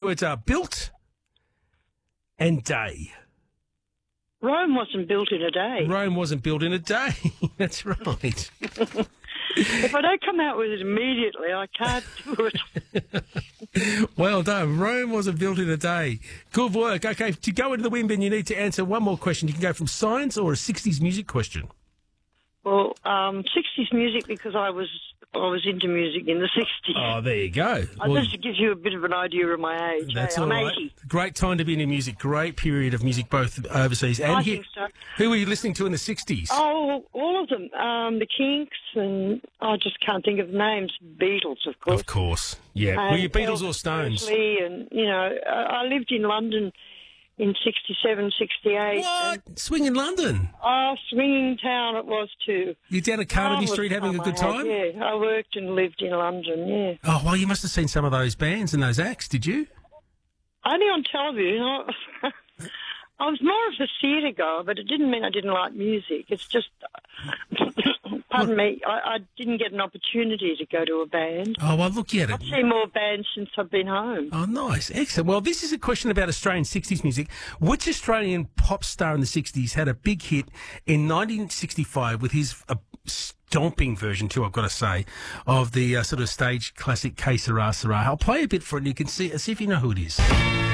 words are built and day. Rome wasn't built in a day. Rome wasn't built in a day. That's right. If I don't come out with it immediately, I can't do it. Well done. Rome wasn't built in a day. Good work. Okay, to go into the win bin, you need to answer one more question. You can go from science or a 60s music question. Well, 60s music because I was into music in the 60s. Oh, there you go. Just to give you a bit of an idea of my age. That's I'm all right. 80. Great time to be into music. Great period of music, both overseas and I here. think so. Who were you listening to in the 60s? Oh, all of them. The Kinks and I just can't think of the names. Beatles, of course. Of course. Yeah. Were you Beatles or Stones? Presley and, I lived in London in 67, 68. What? Swing in London? Oh, swinging town it was too. You're down at Carnaby Street having a good time? Yeah, I worked and lived in London, yeah. Oh, well, you must have seen some of those bands and those acts, did you? Only on television. I was more of a theatre goer, but it didn't mean I didn't like music. It's just, pardon me, I didn't get an opportunity to go to a band. Oh, well, look, you had I've seen more bands since I've been home. Oh, nice. Excellent. Well, this is a question about Australian 60s music. Which Australian pop star in the 60s had a big hit in 1965 with his stomping version, too, I've got to say, of the sort of stage classic Que Sera Sera? I'll play a bit for it and you can see if you know who it is.